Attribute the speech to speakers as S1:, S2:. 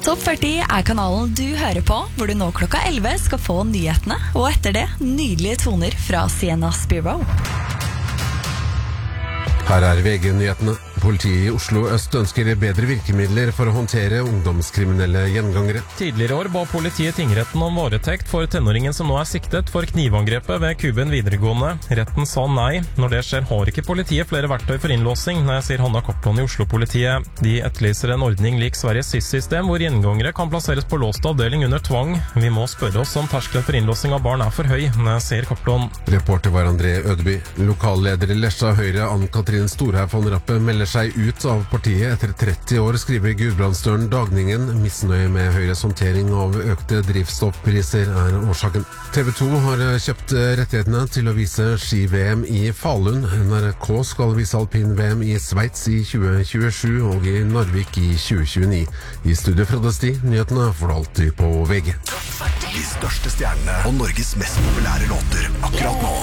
S1: Topp 40 er kanalen du hører på, hvor du nå klokka 11 skal få nyhetene, og etter det nydelige toner fra Sienna Spiro.
S2: Her er VG-nyhetene. Politiet i Oslo Øst ønsker bedre virkemidler for å håndtere ungdomskriminelle gjengangere.
S3: Tidligere år ba politiet tingretten om varetekt for tenåringen som nå er siktet for knivangrepet ved Kuben videregående. Retten sa nei. Når det skjer har ikke politiet flere verktøy for innlåsing, sier Hanna Korton i Oslo-politiet. De etterlyser en ordning lik Sveriges SIS-system, hvor gjengangere kan plasseres på låst avdeling under tvang. Vi må spørre oss om terskelen for innlåsing av barn er for høy, sier Korton.
S2: Reporter var André Ødeby. Lokalleder i Lesja Høyre, Ann-Katrin Storhaug von Rappe, melder seg ut av partiet etter 30 år, skriver Gudbrandsdølen Dagningen. Misnøye med Høyres håndtering av økte drivstoffpriser er årsaken. TV 2 har kjøpt rettighetene til å vise ski-VM i Falun. NRK skal vise alpin-VM i Sveits i 2027 og i Narvik i 2029. I studio fra Desti, nyhetene får du alltid på VG.
S4: De største stjernene og Norges mest populære låter akkurat nå.